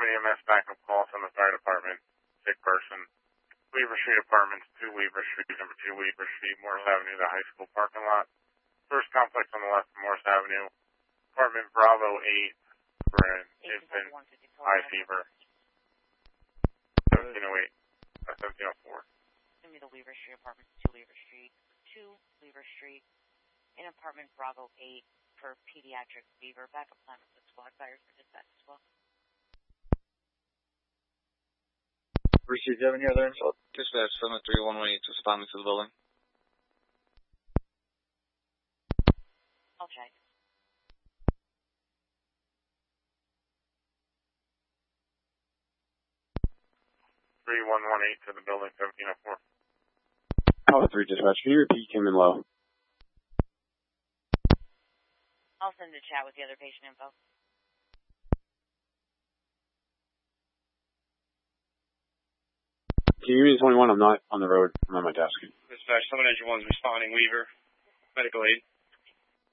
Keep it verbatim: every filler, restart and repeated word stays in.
E M S backup call from the fire department. Sick person. Weaver Street Apartments, two Weaver Street, number two Weaver Street, Morris Avenue, the high school parking lot. First complex on the left of Morris Avenue. Apartment Bravo eight for an infant high fever. seventeen oh eight. Uh, seventeen oh four. Give me the Weaver Street Apartments, two Weaver Street, two Weaver Street, in apartment Bravo eight for pediatric fever. Backup plan with the squad fires for dispatch as well. Richard, do you have any other info? Dispatch from the three one one eight responding to the building. I'll check. three one one eight to the building, seventeen oh four. Alpha three dispatch, can you repeat? Came in low. I'll send a chat with the other patient info. Can you read twenty-one? I'm not on the road. I'm on my desk. Dispatch, seven engine one's responding. Weaver. Medical aid.